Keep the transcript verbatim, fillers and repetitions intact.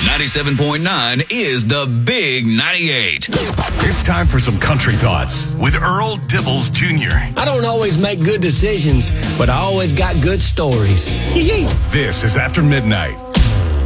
ninety-seven point nine is the Big ninety-eight. It's time for some country thoughts with Earl Dibbles Junior I don't always make good decisions, but I always got good stories. This is After Midnight.